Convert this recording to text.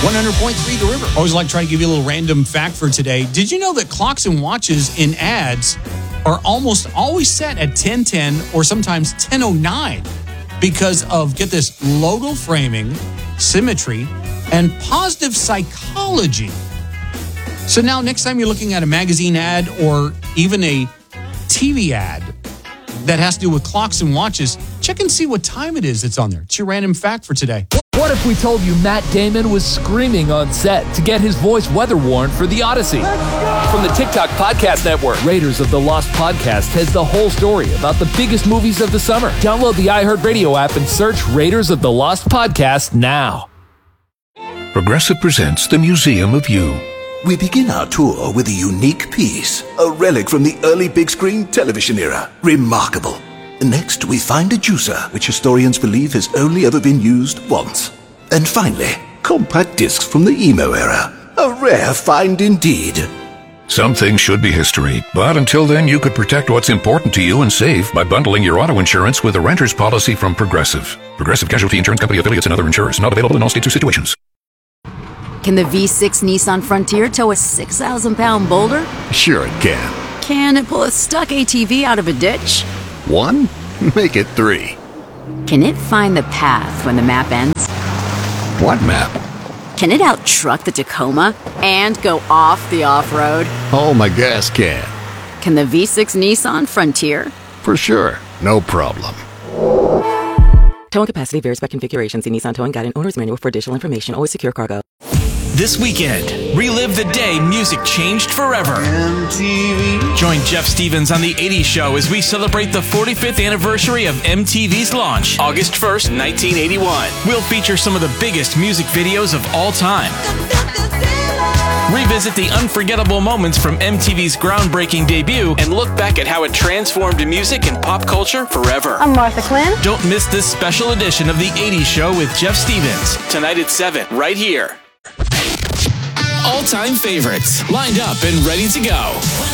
100.3 The River. Always like to try to give you a little random fact for today. Did you know that clocks and watches in ads are almost always set at 10:10 or sometimes 10:09 because of, get this, logo framing, symmetry, and positive psychology? So now next time you're looking at a magazine ad or even a TV ad that has to do with clocks and watches, check and see what time it is that's on there. It's your random fact for today. What if we told you Matt Damon was screaming on set to get his voice weather-worn for The Odyssey? From the TikTok Podcast Network, Raiders of the Lost Podcast has the whole story about the biggest movies of the summer. Download the iHeartRadio app and search Raiders of the Lost Podcast now. Progressive presents the Museum of You. We begin our tour with a unique piece, a relic from the early big screen television era. Remarkable. Next, we find a juicer, which historians believe has only ever been used once. And finally, compact discs from the emo era. A rare find indeed. Some things should be history, but until then you could protect what's important to you and save by bundling your auto insurance with a renter's policy from Progressive. Progressive Casualty Insurance Company affiliates and other insurers. Not available in all states or situations. Can the V6 Nissan Frontier tow a 6,000-pound boulder? Sure it can. Can it pull a stuck ATV out of a ditch? 1? Make it 3. Can it find the path when the map ends? What map? Can it out-truck the Tacoma and go off the off-road? Oh, my gas can. Can the V6 Nissan Frontier? For sure. No problem. Towing capacity varies by configuration. See Nissan Towing Guide and Owner's Manual for additional information. Always secure cargo. This weekend, relive the day music changed forever. MTV. Join Jeff Stevens on The 80s Show as we celebrate the 45th anniversary of MTV's launch, August 1st, 1981. We'll feature some of the biggest music videos of all time. Revisit the unforgettable moments from MTV's groundbreaking debut and look back at how it transformed music and pop culture forever. I'm Martha Quinn. Don't miss this special edition of The 80s Show with Jeff Stevens, tonight at 7, right here. All-time favorites, lined up and ready to go.